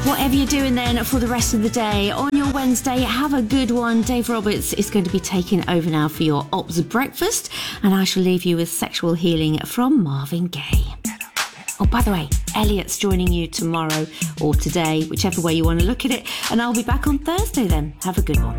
Whatever you're doing then for the rest of the day, on your Wednesday, have a good one. Dave Roberts is going to be taking over now for your Ops Breakfast, and I shall leave you with Sexual Healing from Marvin Gaye. Oh, by the way, Elliot's joining you tomorrow or today, whichever way you want to look at it, and I'll be back on Thursday then. Have a good one.